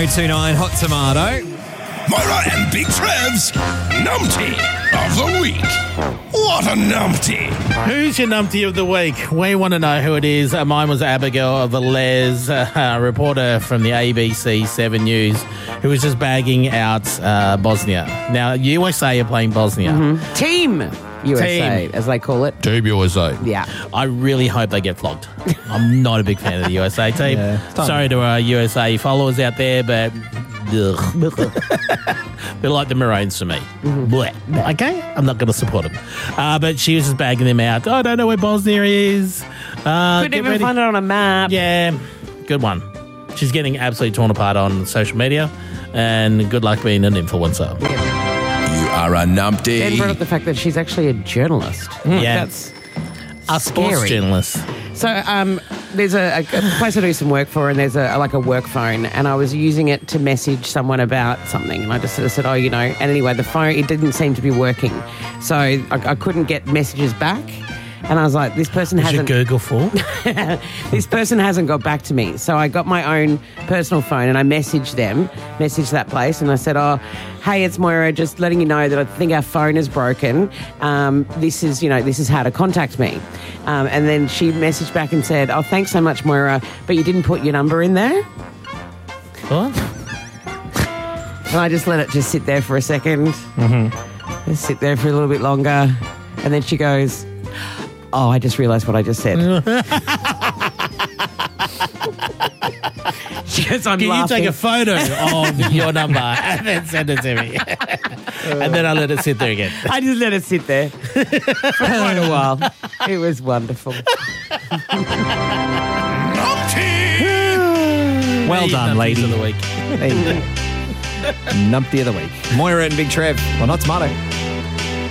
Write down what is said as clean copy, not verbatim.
1029 Hot Tomato. Moira and Big Trev's Numpty of the Week. What a numpty. Who's your numpty of the week? We want to know who it is. Mine was Abigail Velez, a reporter from the ABC 7 News, who was just bagging out Bosnia. Now, USA are playing Bosnia. Team USA, Team. as they call it. Team USA. Yeah. I really hope they get flogged. I'm not a big fan of the USA team. Sorry to our USA followers out there, but ugh. They're like the Maroons to me. Blech. Okay? I'm not going to support them. But she was just bagging them out. I don't know where Bosnia is. Couldn't even find it on a map. Yeah, good one. She's getting absolutely torn apart on social media, and good luck being an influencer. You are a numpty. And brought up the fact that she's actually a journalist. Yeah. That's A sports scary. journalist. So there's a place I do some work for, and there's a work phone, and I was using it to message someone about something, and I just sort of said, oh, you know, and anyway, the phone, it didn't seem to be working. So I couldn't get messages back. And I was like, this person What's your hasn't... Google for? This person hasn't got back to me. So I got my own personal phone and I messaged that place, and I said, oh, hey, it's Moira, just letting you know that I think our phone is broken. This is how to contact me. And then she messaged back and said, oh, thanks so much, Moira, but you didn't put your number in there. What? And I just let it just sit there for a second. Just sit there for a little bit longer. And then she goes, oh, I just realised what I just said. She goes, I'm Can laughing. you take a photo of your number and then send it to me? And then I let it sit there again. I just let it sit there for quite a while. It was wonderful. Well done, Numpties lady. of the week. Numpty of the Week. Moira and Big Trev. Well, not Tomato.